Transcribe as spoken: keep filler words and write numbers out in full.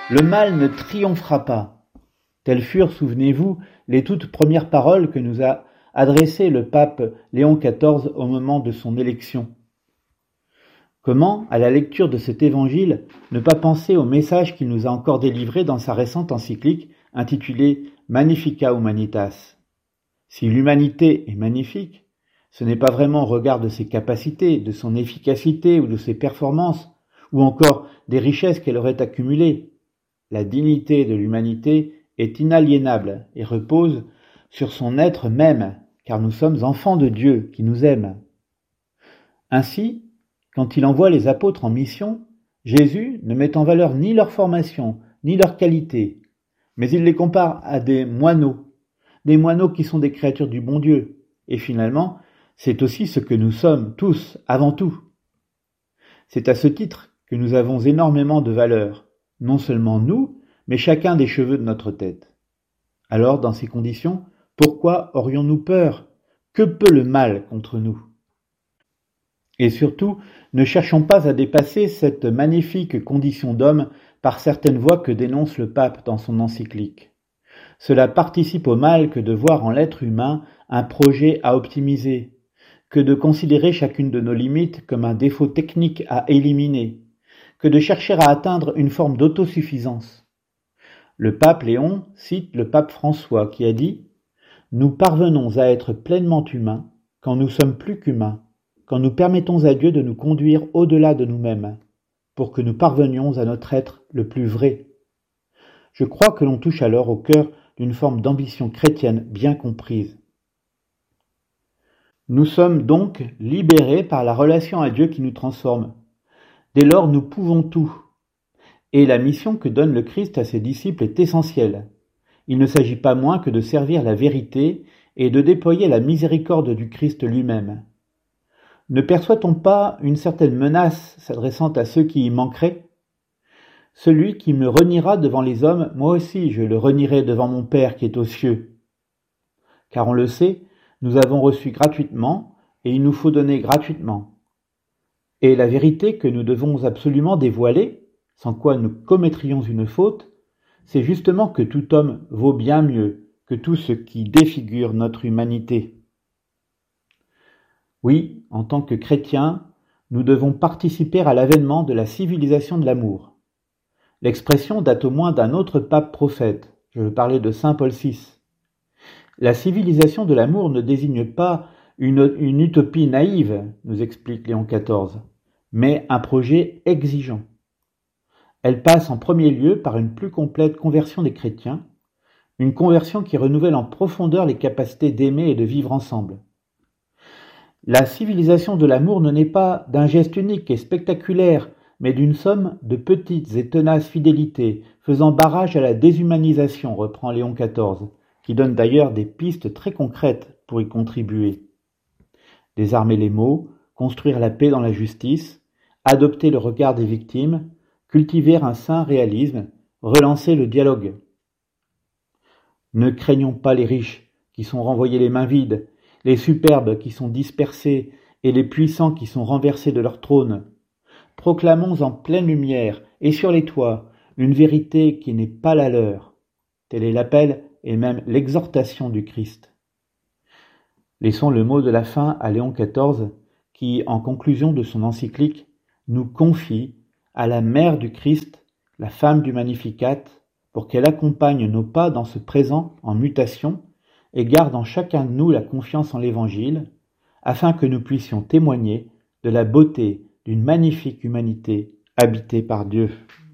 Le mal ne triomphera pas. Telles furent, souvenez-vous, les toutes premières paroles que nous a adressées le pape Léon quatorze au moment de son élection. Comment, à la lecture de cet évangile, ne pas penser au message qu'il nous a encore délivré dans sa récente encyclique intitulée Magnificat Humanitas. Si l'humanité est magnifique, ce n'est pas vraiment au regard de ses capacités, de son efficacité ou de ses performances, ou encore des richesses qu'elle aurait accumulées. La dignité de l'humanité est inaliénable et repose sur son être même, car nous sommes enfants de Dieu qui nous aime. Ainsi, quand il envoie les apôtres en mission, Jésus ne met en valeur ni leur formation, ni leur qualité, mais il les compare à des moineaux, des moineaux qui sont des créatures du bon Dieu, et finalement, c'est aussi ce que nous sommes tous, avant tout. C'est à ce titre que nous avons énormément de valeur, non seulement nous, mais chacun des cheveux de notre tête. Alors, dans ces conditions, pourquoi aurions-nous peur? Que peut le mal contre nous? Et surtout, ne cherchons pas à dépasser cette magnifique condition d'homme par certaines voies que dénonce le pape dans son encyclique. Cela participe au mal que de voir en l'être humain un projet à optimiser, que de considérer chacune de nos limites comme un défaut technique à éliminer, que de chercher à atteindre une forme d'autosuffisance. Le pape Léon cite le pape François qui a dit « Nous parvenons à être pleinement humains quand nous sommes plus qu'humains, quand nous permettons à Dieu de nous conduire au-delà de nous-mêmes, pour que nous parvenions à notre être le plus vrai. » Je crois que l'on touche alors au cœur d'une forme d'ambition chrétienne bien comprise. Nous sommes donc libérés par la relation à Dieu qui nous transforme. Dès lors, nous pouvons tout. Et la mission que donne le Christ à ses disciples est essentielle. Il ne s'agit pas moins que de servir la vérité et de déployer la miséricorde du Christ lui-même. Ne perçoit-on pas une certaine menace s'adressant à ceux qui y manqueraient ? Celui qui me reniera devant les hommes, moi aussi je le renierai devant mon Père qui est aux cieux. Car on le sait, nous avons reçu gratuitement et il nous faut donner gratuitement. Et la vérité que nous devons absolument dévoiler, sans quoi nous commettrions une faute, c'est justement que tout homme vaut bien mieux que tout ce qui défigure notre humanité. Oui, en tant que chrétiens, nous devons participer à l'avènement de la civilisation de l'amour. L'expression date au moins d'un autre pape prophète, je veux parler de saint Paul six. La civilisation de l'amour ne désigne pas une, une utopie naïve, nous explique Léon quatorze, mais un projet exigeant. Elle passe en premier lieu par une plus complète conversion des chrétiens, une conversion qui renouvelle en profondeur les capacités d'aimer et de vivre ensemble. La civilisation de l'amour ne naît pas d'un geste unique et spectaculaire, mais d'une somme de petites et tenaces fidélités, faisant barrage à la déshumanisation, reprend Léon quatorze, qui donne d'ailleurs des pistes très concrètes pour y contribuer. Désarmer les mots, construire la paix dans la justice, adopter le regard des victimes, cultiver un sain réalisme, relancer le dialogue. Ne craignons pas les riches, qui sont renvoyés les mains vides, les superbes qui sont dispersés, et les puissants qui sont renversés de leur trône. Proclamons en pleine lumière, et sur les toits, une vérité qui n'est pas la leur. Tel est l'appel et même l'exhortation du Christ. Laissons le mot de la fin à Léon quatorze, qui, en conclusion de son encyclique, nous confie à la mère du Christ, la femme du Magnificat, pour qu'elle accompagne nos pas dans ce présent en mutation et garde en chacun de nous la confiance en l'Évangile, afin que nous puissions témoigner de la beauté d'une magnifique humanité habitée par Dieu.